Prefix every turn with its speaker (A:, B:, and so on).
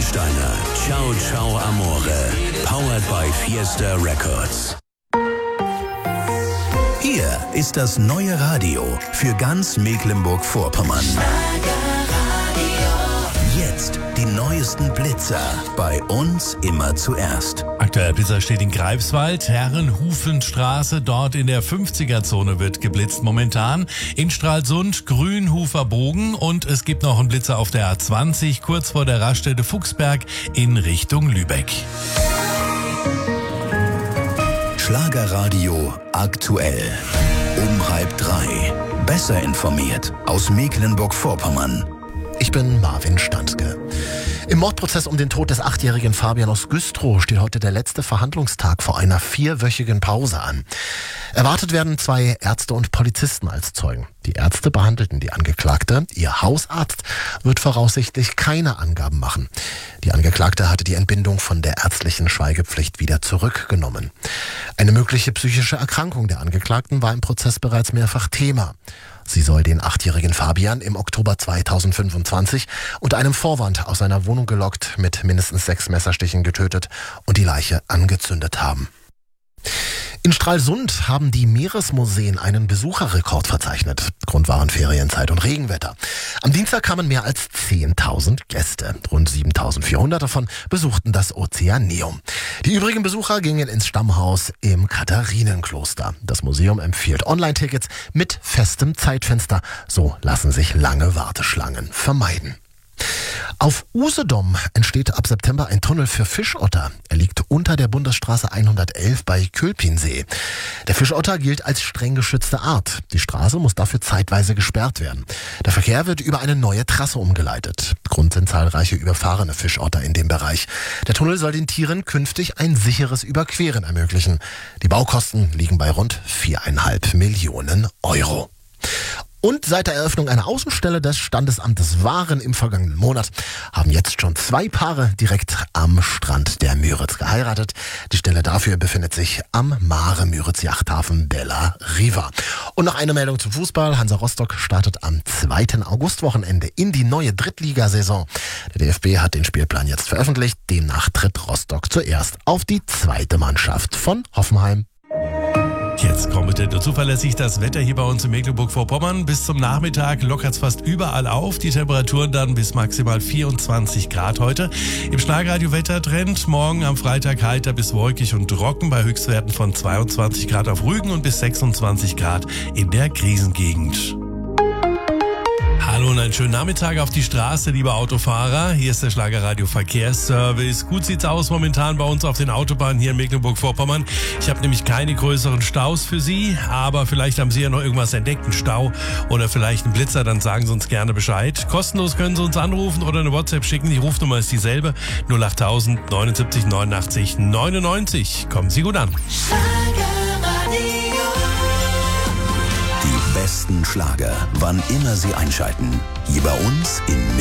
A: Steiner. Ciao, ciao, amore. Powered by Fiesta Records. Hier ist das neue Radio für ganz Mecklenburg-Vorpommern. Jetzt die neuesten Blitzer. Bei uns immer zuerst.
B: Aktuell Blitzer steht in Greifswald, Herrenhufenstraße, dort in der 50er-Zone wird geblitzt momentan. In Stralsund, Grünhufer Bogen und es gibt noch einen Blitzer auf der A20, kurz vor der Raststätte Fuchsberg in Richtung Lübeck.
A: Schlagerradio aktuell. Um 2:30. Besser informiert aus Mecklenburg-Vorpommern.
C: Ich bin Marvin Standke. Im Mordprozess um den Tod des 8-jährigen Fabian aus Güstrow steht heute der letzte Verhandlungstag vor einer 4-wöchigen Pause an. Erwartet werden 2 Ärzte und Polizisten als Zeugen. Die Ärzte behandelten die Angeklagte. Ihr Hausarzt wird voraussichtlich keine Angaben machen. Die Angeklagte hatte die Entbindung von der ärztlichen Schweigepflicht wieder zurückgenommen. Eine mögliche psychische Erkrankung der Angeklagten war im Prozess bereits mehrfach Thema. Sie soll den 8-jährigen Fabian im Oktober 2025 unter einem Vorwand aus seiner Wohnung gelockt, mit mindestens 6 Messerstichen getötet und die Leiche angezündet haben. In Stralsund haben die Meeresmuseen einen Besucherrekord verzeichnet. Grund waren Ferienzeit und Regenwetter. Am Dienstag kamen mehr als 10.000 Gäste. Rund 7.400 davon besuchten das Ozeaneum. Die übrigen Besucher gingen ins Stammhaus im Katharinenkloster. Das Museum empfiehlt Online-Tickets mit festem Zeitfenster. So lassen sich lange Warteschlangen vermeiden. Auf Usedom entsteht ab September ein Tunnel für Fischotter. Er liegt unter der Bundesstraße 111 bei Kölpinsee. Der Fischotter gilt als streng geschützte Art. Die Straße muss dafür zeitweise gesperrt werden. Der Verkehr wird über eine neue Trasse umgeleitet. Grund sind zahlreiche überfahrene Fischotter in dem Bereich. Der Tunnel soll den Tieren künftig ein sicheres Überqueren ermöglichen. Die Baukosten liegen bei rund 4,5 Millionen Euro. Und seit der Eröffnung einer Außenstelle des Standesamtes Waren im vergangenen Monat haben jetzt schon 2 Paare direkt am Strand der Müritz geheiratet. Die Stelle dafür befindet sich am Mare-Müritz-Yachthafen Bella Riva. Und noch eine Meldung zum Fußball. Hansa Rostock startet am 2. Augustwochenende in die neue Drittligasaison. Der DFB hat den Spielplan jetzt veröffentlicht. Demnach tritt Rostock zuerst auf die 2. Mannschaft von Hoffenheim.
B: Jetzt kompetent zuverlässig das Wetter hier bei uns in Mecklenburg-Vorpommern. Bis zum Nachmittag lockert es fast überall auf. Die Temperaturen dann bis maximal 24 Grad heute. Im Schlagradio-Wettertrend morgen am Freitag heiter bis wolkig und trocken bei Höchstwerten von 22 Grad auf Rügen und bis 26 Grad in der Krisengegend. Hallo und einen schönen Nachmittag auf die Straße, liebe Autofahrer. Hier ist der Schlagerradio Verkehrsservice. Gut sieht's aus momentan bei uns auf den Autobahnen hier in Mecklenburg-Vorpommern. Ich habe nämlich keine größeren Staus für Sie, aber vielleicht haben Sie ja noch irgendwas entdeckt, einen Stau oder vielleicht einen Blitzer, dann sagen Sie uns gerne Bescheid. Kostenlos können Sie uns anrufen oder eine WhatsApp schicken. Die Rufnummer ist dieselbe, 08000 79 89 99. Kommen Sie gut an.
A: Die besten Schlager, wann immer Sie einschalten. Hier bei uns in